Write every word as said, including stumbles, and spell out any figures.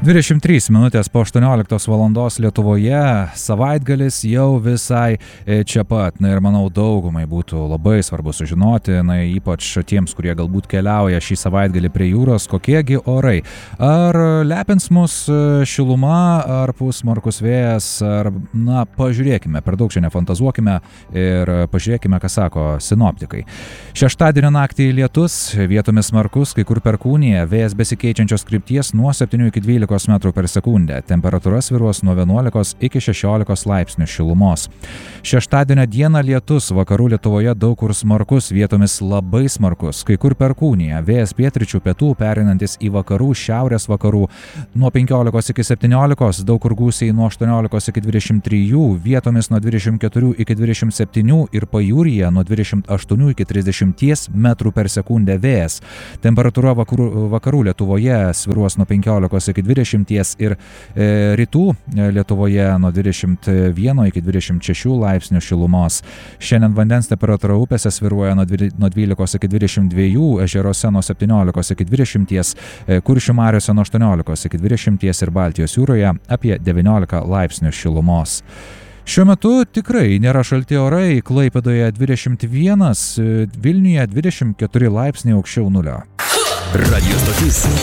dvidešimt trys minutės po aštuonioliktos valandos Lietuvoje, savaitgalis jau visai čia pat. Na ir manau, daugumai būtų labai svarbu sužinoti, na ypač tiems, kurie galbūt keliauja šį savaitgalį prie jūros, kokiegi orai. Ar lepins mus šiluma, ar pūs smarkus vėjas, ar, na, pažiūrėkime, per daug čia nefantazuokime ir pažiūrėkime, ką sako sinoptikai. Šeštadienio naktį lietus, vietomis smarkus, kai kur perkūnija, vėjas besikeičiančios krypties nuo septynių iki dvylikos metrų per sekundę. Temperatūra svyruos nuo vienuolikos iki šešiolikos laipsnių šilumos. Šeštadienio dieną lietus, vakarų Lietuvoje daug kur smarkus, vietomis labai smarkus, kai kur perkūnija, vėjas pietryčių pietų pereinantis į vakarų, šiaurės vakarų nuo penkiolikos iki septyniolikos, daug kur gūsiai nuo aštuoniolikos iki dvidešimt trijų, vietomis nuo dvidešimt keturių iki dvidešimt septynių ir pajūryje nuo dvidešimt aštuonių iki trisdešimties metrų per sekundę vėjas. Temperatūra vakarų, vakarų Lietuvoje svyruos nuo penkiolikos iki dvidešimties ir e, rytų Lietuvoje nuo dvidešimt vieno iki dvidešimt šešių laipsnių šilumos. Šiandien vandens temperatūra upėse svyruoja nuo dvylikos iki dvidešimt dviejų, ežeruose nuo septyniolikos iki dvidešimties, e, Kuršių mariose nuo aštuoniolikos iki dvidešimties ir Baltijos jūroje apie devyniolika laipsnių šilumos. Šiuo metu tikrai nėra šalti orai, Klaipėdoje dvidešimt vienas, Vilniuje dvidešimt keturi laipsniai aukščiau nulio. Radio stotis